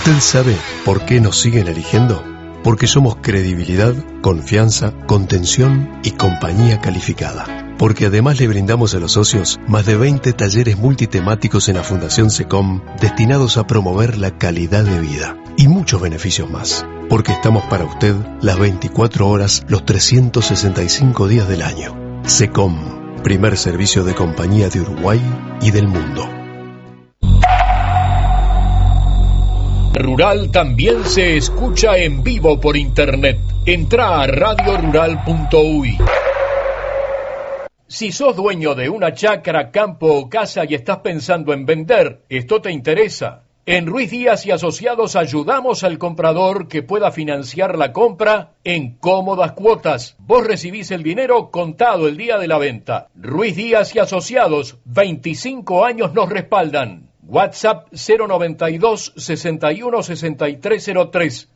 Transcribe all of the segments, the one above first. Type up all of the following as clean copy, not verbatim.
¿Usted sabe por qué nos siguen eligiendo? Porque somos credibilidad, confianza, contención y compañía calificada. Porque además le brindamos a los socios más de 20 talleres multitemáticos en la Fundación SECOM destinados a promover la calidad de vida. Y muchos beneficios más. Porque estamos para usted las 24 horas, los 365 días del año. SECOM, primer servicio de compañía de Uruguay y del mundo. Rural también se escucha en vivo por internet. Entra a radiorural.uy. Si sos dueño de una chacra, campo o casa y estás pensando en vender, esto te interesa. En Ruiz Díaz y Asociados ayudamos al comprador que pueda financiar la compra en cómodas cuotas. Vos recibís el dinero contado el día de la venta. Ruiz Díaz y Asociados, 25 años nos respaldan. WhatsApp 092 61 6303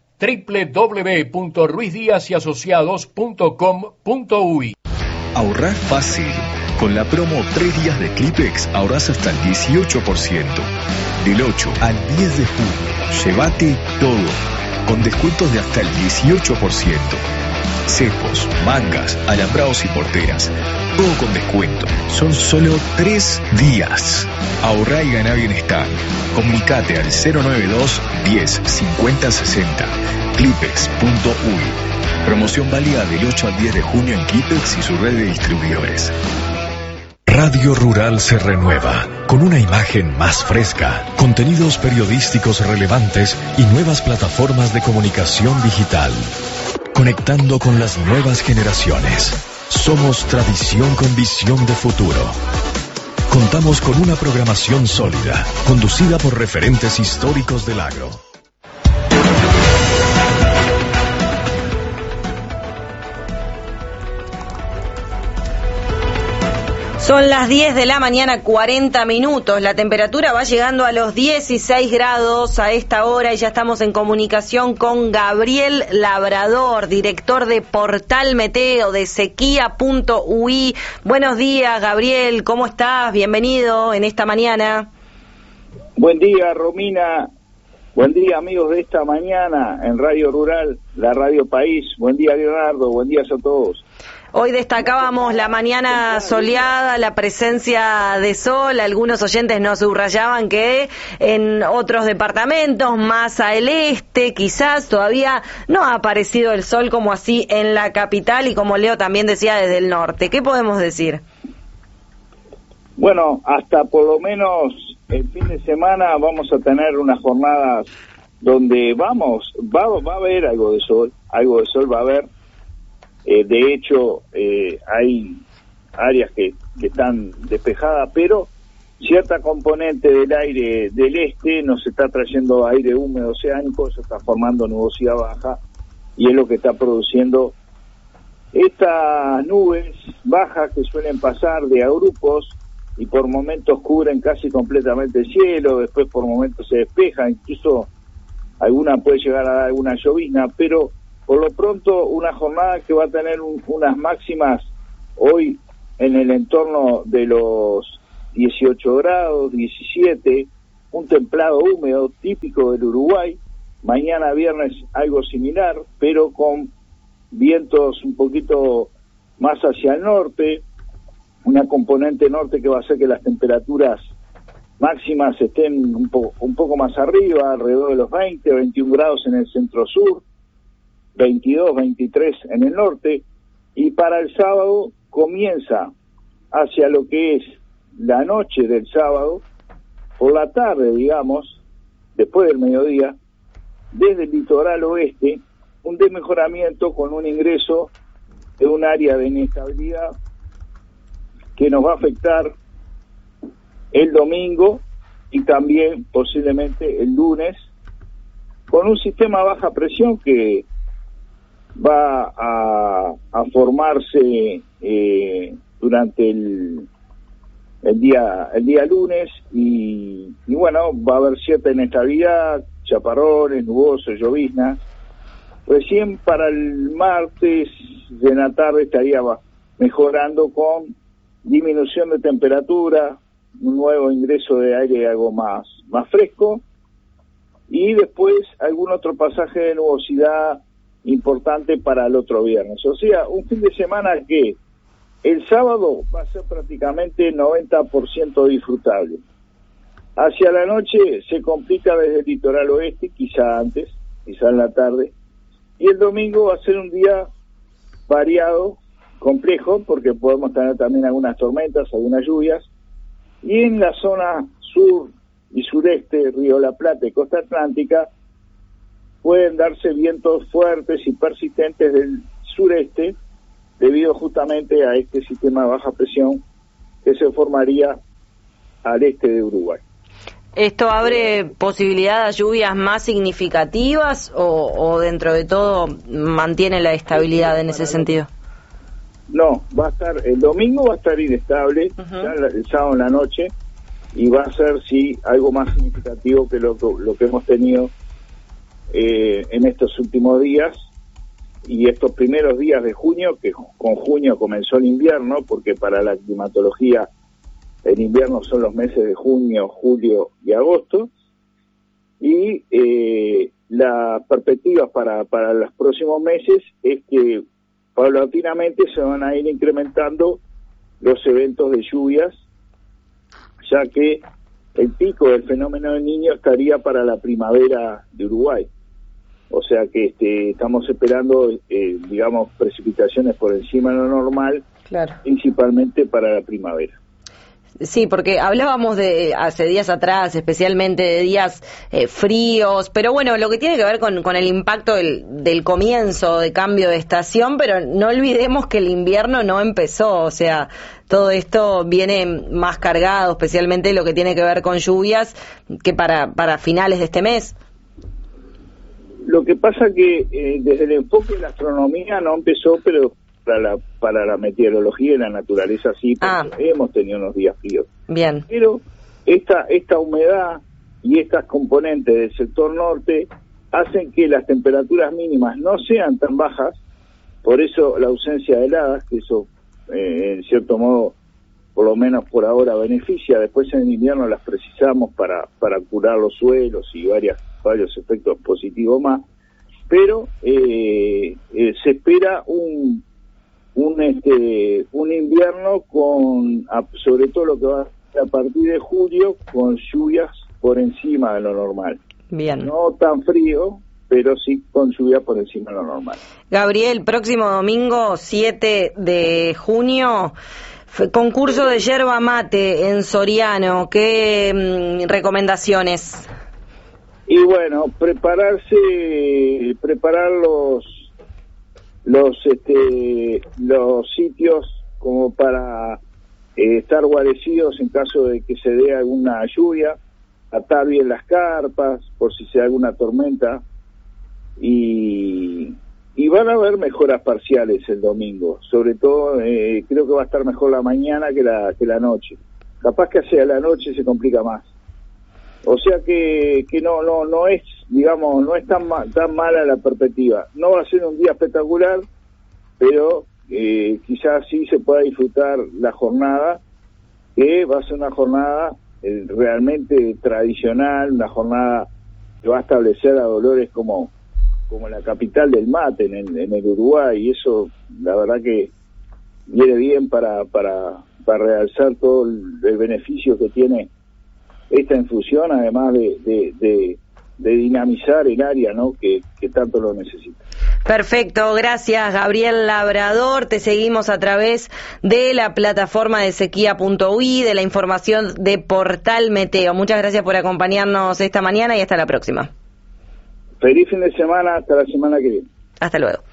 www.ruizdiasyasociados.com.uy. Ahorrar fácil. Con la promo 3 días de Clipex ahorrás hasta el 18%. Del 8 al 10 de junio, llévate todo. Con descuentos de hasta el 18%. Cepos, mangas, alambrados y porteras. Todo con descuento. Son solo 3 días. Ahorrá y ganá bienestar. Comunicate al 092 10 50 60. Clipex.uy. Promoción válida del 8 al 10 de junio en Clipex y su red de distribuidores. Radio Rural se renueva, con una imagen más fresca, contenidos periodísticos relevantes y nuevas plataformas de comunicación digital. Conectando con las nuevas generaciones. Somos tradición con visión de futuro. Contamos con una programación sólida, conducida por referentes históricos del agro. Son las 10 de la mañana, 40 minutos. La temperatura va llegando a los 16 grados a esta hora y ya estamos en comunicación con Gabriel Labrador, director de Portal Meteo de sequía.ui. Buenos días, Gabriel, ¿cómo estás? Bienvenido en esta mañana. Buen día, Romina. Buen día, amigos de esta mañana en Radio Rural, la Radio País. Buen día, Leonardo. Buen día a todos. Hoy destacábamos la mañana soleada, la presencia de sol. Algunos oyentes nos subrayaban que en otros departamentos, más al este, quizás todavía no ha aparecido el sol como así en la capital y como Leo también decía desde el norte. ¿Qué podemos decir? Bueno, hasta por lo menos el fin de semana vamos a tener unas jornadas donde va a haber algo de sol va a haber. De hecho, hay áreas que están despejadas, pero cierta componente del aire del este nos está trayendo aire húmedo oceánico, se está formando nubosidad baja y es lo que está produciendo estas nubes bajas que suelen pasar de a grupos y por momentos cubren casi completamente el cielo, después por momentos se despeja, incluso alguna puede llegar a dar alguna llovizna, pero por lo pronto una jornada que va a tener unas máximas hoy en el entorno de los 18 grados, 17, un templado húmedo típico del Uruguay, mañana viernes algo similar, pero con vientos un poquito más hacia el norte, una componente norte que va a hacer que las temperaturas máximas estén un poco más arriba, alrededor de los 20, 21 grados en el centro-sur, 22, 23 en el norte, y para el sábado comienza hacia lo que es la noche del sábado, por la tarde, digamos, después del mediodía, desde el litoral oeste, un desmejoramiento con un ingreso de un área de inestabilidad que nos va a afectar el domingo y también posiblemente el lunes, con un sistema a baja presión que va a formarse durante el día lunes y bueno, va a haber cierta inestabilidad, chaparrones, nubosos, lloviznas. Recién para el martes de la tarde estaría mejorando con disminución de temperatura, un nuevo ingreso de aire algo más fresco y después algún otro pasaje de nubosidad importante para el otro viernes. O sea, un fin de semana que el sábado va a ser prácticamente 90% disfrutable. Hacia la noche se complica desde el litoral oeste, quizá antes, quizá en la tarde, y el domingo va a ser un día variado, complejo, porque podemos tener también algunas tormentas, algunas lluvias, y en la zona sur y sureste, Río de la Plata y Costa Atlántica, pueden darse vientos fuertes y persistentes del sureste, debido justamente a este sistema de baja presión que se formaría al este de Uruguay. ¿Esto abre posibilidad de lluvias más significativas o dentro de todo mantiene la estabilidad en ese sentido? No, va a estar, el domingo va a estar inestable, ya el sábado en la noche, y va a ser, sí, algo más significativo que lo que hemos tenido en estos últimos días y estos primeros días de junio, que con junio comenzó el invierno, porque para la climatología el invierno son los meses de junio, julio y agosto, y las perspectivas para los próximos meses es que paulatinamente se van a ir incrementando los eventos de lluvias, ya que el pico del fenómeno del Niño estaría para la primavera de Uruguay. O sea que estamos esperando, digamos, precipitaciones por encima de lo normal, claro, principalmente para la primavera. Sí, porque hablábamos de hace días atrás, especialmente de días fríos, pero bueno, lo que tiene que ver con el impacto del comienzo de cambio de estación, pero no olvidemos que el invierno no empezó, o sea, todo esto viene más cargado, especialmente lo que tiene que ver con lluvias, que para finales de este mes. Lo que pasa que desde el enfoque de la astronomía no empezó, pero para la meteorología y la naturaleza sí, porque hemos tenido unos días fríos. Bien. Pero esta humedad y estas componentes del sector norte hacen que las temperaturas mínimas no sean tan bajas, por eso la ausencia de heladas, que eso en cierto modo, por lo menos por ahora, beneficia. Después en el invierno las precisamos para curar los suelos y varios efectos positivos más, pero se espera un invierno con, sobre todo lo que va a partir de julio, con lluvias por encima de lo normal. Bien. No tan frío, pero sí con lluvia por encima de lo normal. Gabriel, próximo domingo 7 de junio, concurso de yerba mate en Soriano. ¿Qué recomendaciones? Y bueno, preparar los sitios como para estar guarecidos en caso de que se dé alguna lluvia, atar bien las carpas por si se da alguna tormenta, y van a haber mejoras parciales el domingo, sobre todo creo que va a estar mejor la mañana que la noche, capaz que hacia la noche se complica más. O sea que no es, digamos, no es tan mala la perspectiva. No va a ser un día espectacular, pero quizás sí se pueda disfrutar la jornada, que va a ser una jornada realmente tradicional, una jornada que va a establecer a Dolores como la capital del mate en el Uruguay, y eso la verdad que viene bien para realzar todo el beneficio que tiene esta infusión, además de dinamizar el área, ¿no?, que tanto lo necesita. Perfecto, gracias Gabriel Labrador. Te seguimos a través de la plataforma de sequía.ui, de la información de Portal Meteo. Muchas gracias por acompañarnos esta mañana y hasta la próxima. Feliz fin de semana, hasta la semana que viene. Hasta luego.